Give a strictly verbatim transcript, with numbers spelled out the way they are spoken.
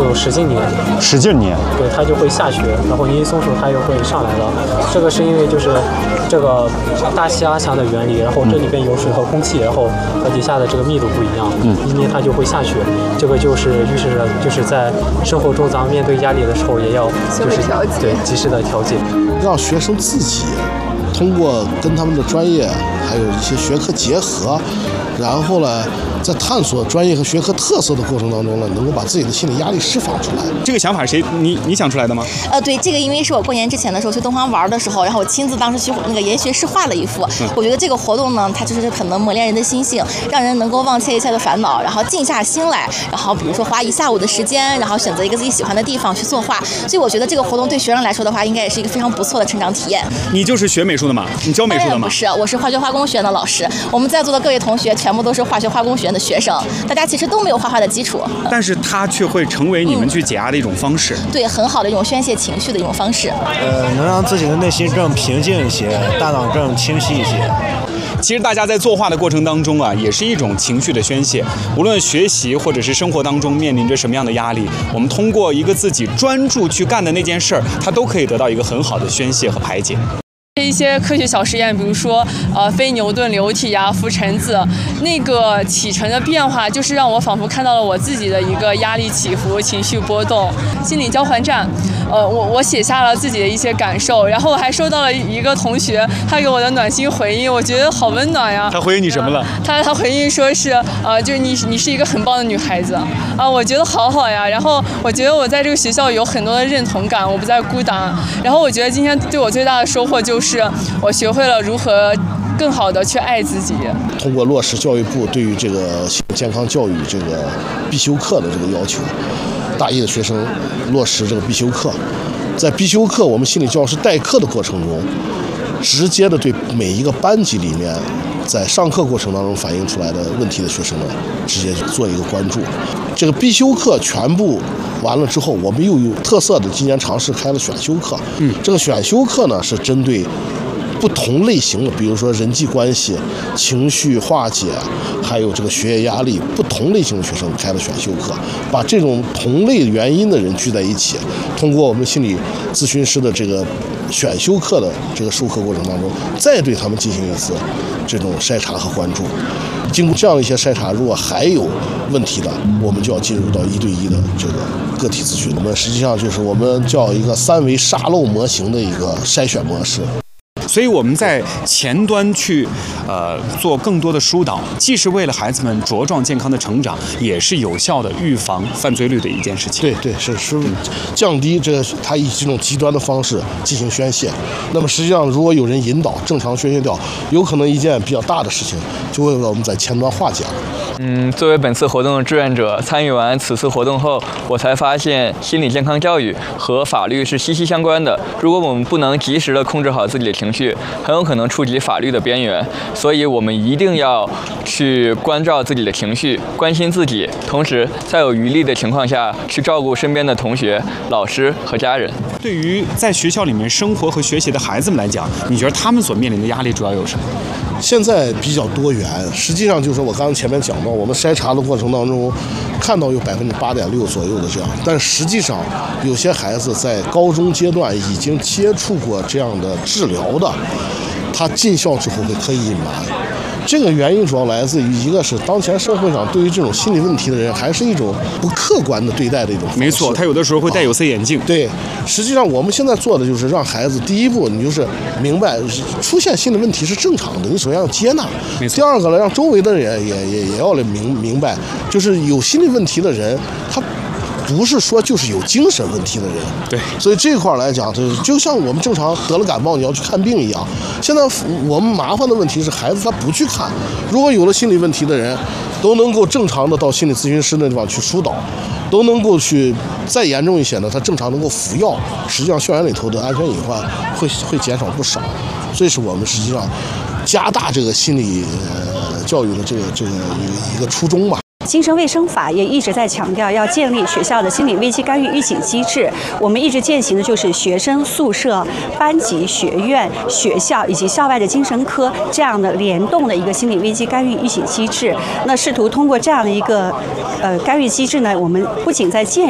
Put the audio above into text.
就使劲捏， 使劲捏， 对，它就会下雪，然后你一松手它又会上来了。这个是因为就是这个大气压强的原理，然后这里边有水和空气，然后和底下的这个密度不一样，嗯，一捏它就会下雪。这个就是预示着就是在生活中咱们面对压力的时候也要就是对及时的调节， 让学生自己通过跟他们的专业还有一些学科结合，然后呢，在探索专业和学科特色的过程当中呢，能够把自己的心理压力释放出来。 这个想法谁你你想出来的吗？ 呃，对，这个因为是我过年之前的时候去东方玩的时候，然后我亲自当时去那个研学士画了一幅。嗯、我觉得这个活动呢，它就是很能磨练人的心性，让人能够忘却一切的烦恼，然后静下心来，然后比如说花一下午的时间，然后选择一个自己喜欢的地方去作画。所以我觉得这个活动对学生来说的话，应该也是一个非常不错的成长体验。 你就是学美术的吗？你教美术的吗？ 不是，我是化学化工学院的老师。我们在座的各位同学全部都是化学化工学院的学生。大家其实都没有画画的基础， 但是它却会成为你们去解压的一种方式， 嗯、对，很好的一种宣泄情绪的一种方式。 呃，能让自己的内心更平静一些，大脑更清晰一些。 其实大家在作画的过程当中啊，也是一种情绪的宣泄。无论学习或者是生活当中面临着什么样的压力，我们通过一个自己专注去干的那件事儿，它都可以得到一个很好的宣泄和排解。 一些科学小实验，比如说呃非牛顿流体呀、浮尘子，那个起程的变化，就是让我仿佛看到了我自己的一个压力起伏、情绪波动。心理交换站，呃，我我写下了自己的一些感受，然后我还收到了一个同学他给我的暖心回应，我觉得好温暖呀。 他回应你什么了？呃、 他他回应说是呃，就是你你是一个很棒的女孩子啊、呃，我觉得好好呀。然后我觉得我在这个学校有很多的认同感，我不再孤单。然后我觉得今天对我最大的收获就是。是我学会了如何更好的去爱自己。 通过落实教育部对于这个健康教育这个必修课的这个要求，大一的学生落实这个必修课，在必修课我们心理教师代课的过程中，直接的对每一个班级里面在上课过程当中反映出来的问题的学生们直接做一个关注。这个必修课全部完了之后，我们又有特色的今年尝试开了选修课。嗯，这个选修课呢是针对不同类型的，比如说人际关系、情绪化解，还有这个学业压力，不同类型的学生开了选修课，把这种同类原因的人聚在一起，通过我们心理咨询师的这个选修课的这个授课过程当中，再对他们进行一次这种筛查和关注。经过这样一些筛查，如果还有问题的，我们就要进入到一对一的这个个体咨询。我们实际上就是我们叫一个三维沙漏模型的一个筛选模式。 所以我们在前端去呃做更多的疏导，既是为了孩子们茁壮健康的成长，也是有效的预防犯罪率的一件事情。 对对，是是降低这个他以这种极端的方式进行宣泄。那么实际上，如果有人引导正常宣泄掉，有可能一件比较大的事情就会我们在前端化解了。 嗯，作为本次活动的志愿者，参与完此次活动后，我才发现心理健康教育和法律是息息相关的。如果我们不能及时的控制好自己的情绪，很有可能触及法律的边缘。所以我们一定要去关照自己的情绪，关心自己，同时在有余力的情况下去照顾身边的同学、老师和家人。 对于在学校里面生活和学习的孩子们来讲，你觉得他们所面临的压力主要有什么？ 现在比较多元，实际上就是我刚刚前面讲到，我们筛查的过程当中，看到有百分之八点六左右的这样，但实际上有些孩子在高中阶段已经接触过这样的治疗的，他进校之后会刻意隐瞒。这个原因主要来自于一个是当前社会上对于这种心理问题的人还是一种不客观的对待的一种方式。 没错，他有的时候会戴有色眼镜。 啊、对，实际上我们现在做的就是让孩子第一步，你就是明白出现心理问题是正常的，你首先要接纳。第二个呢，让周围的人也也也要来明明白，就是有心理问题的人，他不是说就是有精神问题的人。 对， 所以这块来讲，就就像我们正常得了感冒你要去看病一样。现在我们麻烦的问题是孩子他不去看，如果有了心理问题的人，都能够正常的到心理咨询师那地方去疏导，都能够去再严重一些呢，他正常能够服药，实际上校园里头的安全隐患会会减少不少。所以是我们实际上加大这个心理呃教育的这个这个一个一个初衷吧。 精神卫生法也一直在强调要建立学校的心理危机干预预警机制。我们一直践行的就是学生宿舍、班级、学院、学校以及校外的精神科这样的联动的一个心理危机干预预警机制。那试图通过这样的一个呃干预机制呢，我们不仅在建